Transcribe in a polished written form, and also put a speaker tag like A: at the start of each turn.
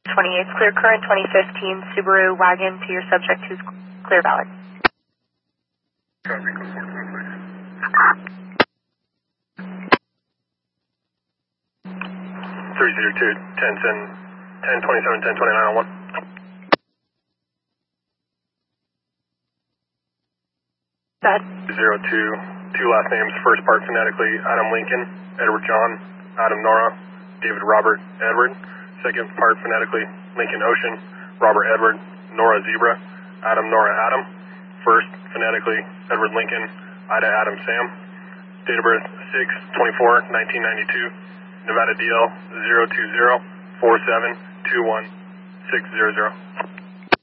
A: 28th, clear current 2015 Subaru wagon to your subject who's clear valid.
B: Copy, code 14, please. 302, 10, 27, 10, 29 on 1.
A: Go ahead.
B: 02, two last names, first part phonetically, Adam Lincoln, Edward John, Adam Nora, David Robert Edward. Second part phonetically, Lincoln Ocean, Robert Edward, Nora Zebra, Adam Nora Adam. First phonetically, Edward Lincoln, Ida Adam Sam. Date of birth 6/24/1992. Nevada DL 020 47 21 600.